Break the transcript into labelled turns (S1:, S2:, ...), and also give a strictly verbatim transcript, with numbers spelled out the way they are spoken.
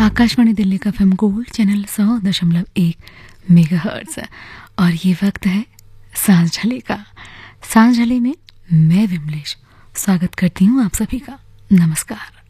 S1: आकाशवाणी दिल्ली का FM gold channel सौ दशमलव एक मेगाहर्ट्ज़ और ये वक्त है सांझ ढले का। सांझ ढले में मैं विमलेश स्वागत करती हूँ आप सभी का। नमस्कार।